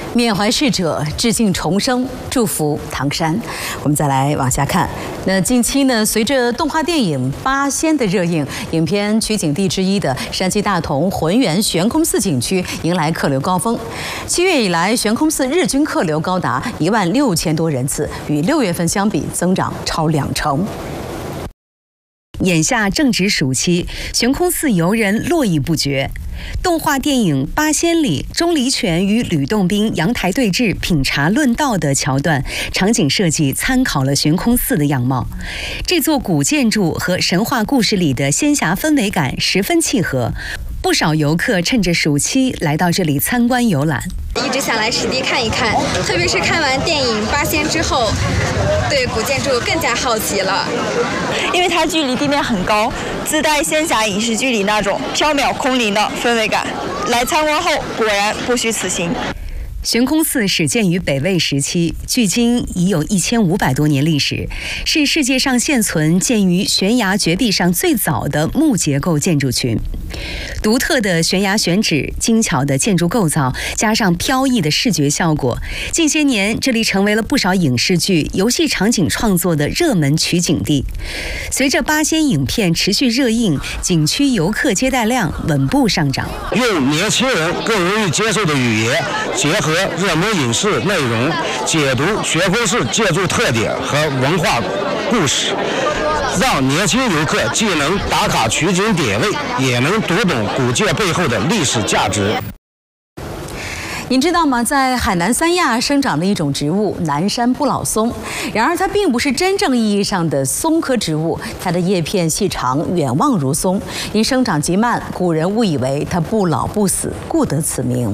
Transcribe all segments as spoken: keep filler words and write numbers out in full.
缅怀逝者，致敬重生，祝福唐山。我们再来往下看。那近期呢，随着动画电影《八仙》的热映，影片取景地之一的山西大同浑源悬空寺景区迎来客流高峰。七月以来，悬空寺日均客流高达一万六千多人次，与六月份相比增长超两成。 眼下正值暑期，悬空寺游人络绎不绝。动画电影《八仙》里，钟离权与吕洞宾阳台对峙、品茶论道的桥段，场景设计参考了悬空寺的样貌。这座古建筑和神话故事里的仙侠氛围感十分契合。 不少游客趁着暑期来到这里参观游览， 一直想来实地看一看，特别是看完电影《八仙》之后，对古建筑更加好奇了。 因为它距离地面很高，自带仙侠影视剧里那种缥缈空灵的氛围感。来参观后，果然不虚此行。 悬空寺始建于北魏时期，距今已有一千五百多年历史，是世界上现存建于悬崖绝壁上最早的木结构建筑群。独特的悬崖选址、精巧的建筑构造，加上飘逸的视觉效果，近些年这里成为了不少影视剧、游戏场景创作的热门取景地。随着八仙影片持续热映，景区游客接待量稳步上涨。 用年轻人更容易接受的语言结合 和热门影视内容解读悬空寺建筑特点和文化故事，让年轻游客既能打卡取景点位，也能读懂古建背后的历史价值。 您知道吗？在海南三亚生长的一种植物南山不老松，然而它并不是真正意义上的松科植物，它的叶片细长，远望如松，因生长极慢，古人误以为它不老不死，故得此名。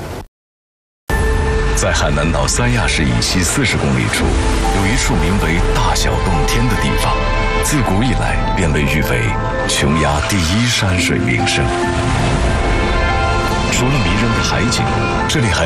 在海南岛三亚市以西四十公里处，有一处名为“大小洞天”的地方，自古以来便被誉为琼崖第一山水名胜。除了迷人的海景，这里还